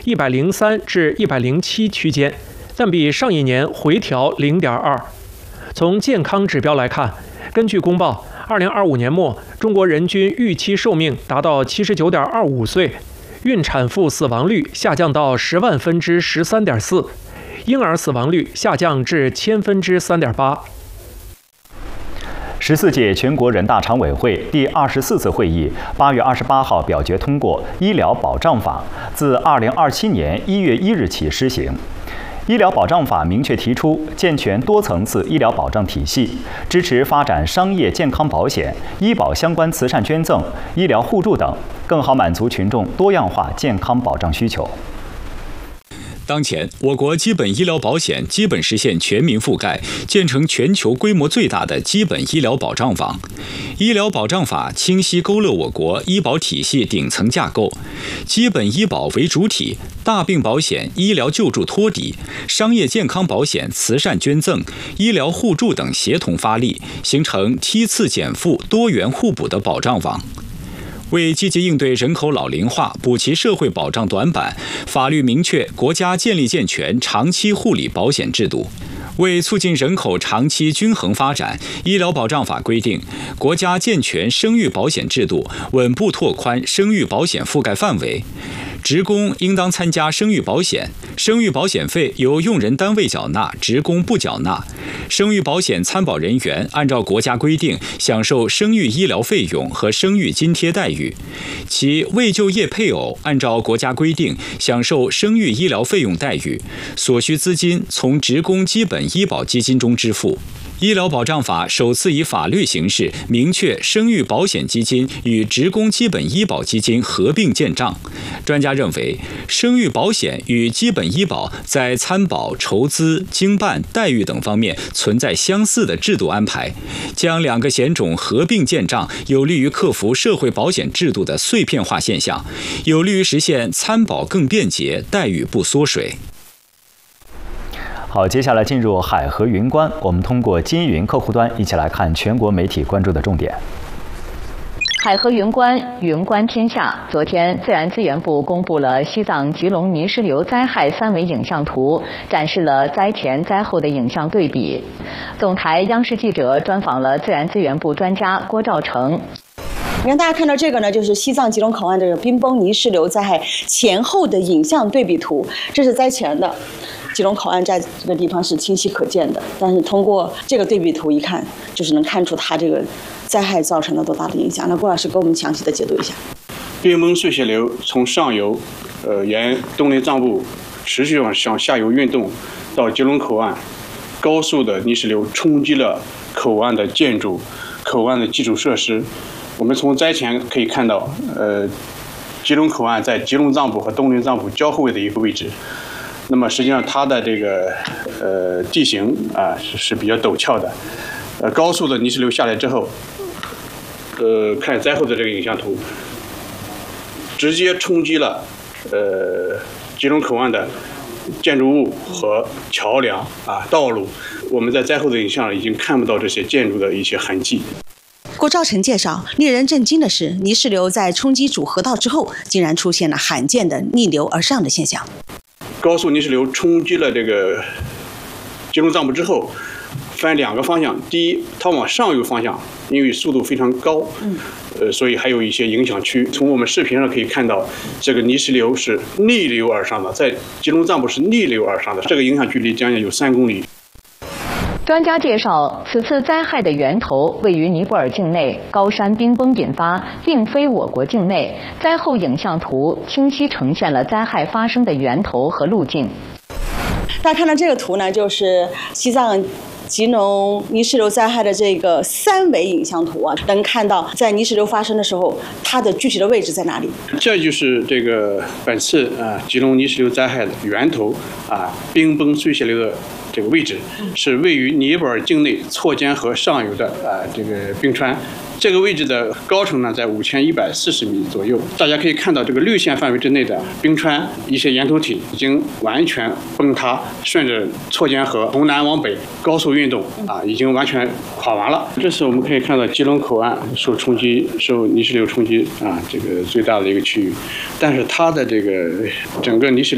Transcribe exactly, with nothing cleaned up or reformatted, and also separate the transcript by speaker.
Speaker 1: 一百零三至一百零七区间，但比上一年回调零点二。从健康指标来看，根据公报，二零二五年末中国人均预期寿命达到七十九点二五岁，孕产妇死亡率下降到十万分之十三点四，婴儿死亡率下降至千分之三点八。
Speaker 2: 十四届全国人大常委会第二十四次会议八月二十八号表决通过《医疗保障法》，自二零二七年一月一日起施行。医疗保障法明确提出健全多层次医疗保障体系，支持发展商业健康保险、医保相关慈善捐赠、医疗互助等，更好满足群众多样化健康保障需求。
Speaker 3: 当前，我国基本医疗保险基本实现全民覆盖，建成全球规模最大的基本医疗保障网。医疗保障法清晰勾勒我国医保体系顶层架构，基本医保为主体，大病保险、医疗救助托底，商业健康保险、慈善捐赠、医疗互助等协同发力，形成梯次减负、多元互补的保障网。为积极应对人口老龄化、补齐社会保障短板，法律明确国家建立健全长期护理保险制度。为促进人口长期均衡发展，医疗保障法规定，国家健全生育保险制度，稳步拓宽生育保险覆盖范围。职工应当参加生育保险，生育保险费由用人单位缴纳，职工不缴纳。生育保险参保人员按照国家规定享受生育医疗费用和生育津贴待遇，其未就业配偶按照国家规定享受生育医疗费用待遇，所需资金从职工基本医保基金中支付。医疗保障法首次以法律形式明确生育保险基金与职工基本医保基金合并建账。专家认为，生育保险与基本医保在参保、筹资、经办、待遇等方面存在相似的制度安排，将两个险种合并建账，有利于克服社会保险制度的碎片化现象，有利于实现参保更便捷、待遇不缩水。
Speaker 2: 好，接下来进入海河云观，我们通过金云客户端一起来看全国媒体关注的重点。
Speaker 4: 海河云观，云观天下。昨天，自然资源部公布了西藏吉隆泥石流灾害三维影像图，展示了灾前灾后的影像对比。总台央视记者专访了自然资源部专家郭兆成。
Speaker 5: 你看，大家看到这个呢，就是西藏吉隆口岸这个冰崩泥石流灾害前后的影像对比图，这是灾前的。吉隆口岸在这个地方是清晰可见的，但是通过这个对比图一看，就是能看出它这个灾害造成了多大的影响。那郭老师给我们详细的解读一下。
Speaker 6: 冰崩碎屑流从上游，呃，沿东林藏布持续往向下游运动，到吉隆口岸，高速的泥石流冲击了口岸的建筑、口岸的基础设施。我们从灾前可以看到，呃，吉隆口岸在吉隆藏布和东林藏布交汇的一个位置。那么实际上它的这个呃地形啊是是比较陡峭的，呃高速的泥石流下来之后，呃看灾后的这个影像图，直接冲击了呃吉隆口岸的建筑物和桥梁啊道路，我们在灾后的影像已经看不到这些建筑的一些痕迹。
Speaker 5: 郭兆成介绍，令人震惊的是，泥石流在冲击主河道之后，竟然出现了罕见的逆流而上的现象。
Speaker 6: 高速泥石流冲击了这个吉隆藏布之后，分两个方向。第一，它往上游方向，因为速度非常高，呃，所以还有一些影响区。从我们视频上可以看到，这个泥石流是逆流而上的，在吉隆藏布是逆流而上的，这个影响距离将近有三公里。
Speaker 4: 专家介绍，此次灾害的源头位于尼泊尔境内，高山冰崩引发，并非我国境内。灾后影像图清晰呈现了灾害发生的源头和路径。
Speaker 5: 大家看到这个图呢，就是西藏吉隆泥石流灾害的这个三维影像图啊，能看到在泥石流发生的时候，它的具体的位置在哪里。
Speaker 6: 这就是这个本次啊吉隆泥石流灾害的源头啊，冰崩碎屑流的这个位置是位于尼泊尔境内错间河上游的啊这个冰川。这个位置的高程呢在五千一百四十米左右。大家可以看到，这个绿线范围之内的冰川一些岩头体已经完全崩塌，顺着错间河从南往北高速运动啊，已经完全垮完了。这是我们可以看到吉隆口岸受冲击、受泥石流冲击啊这个最大的一个区域，但是它的这个整个泥石流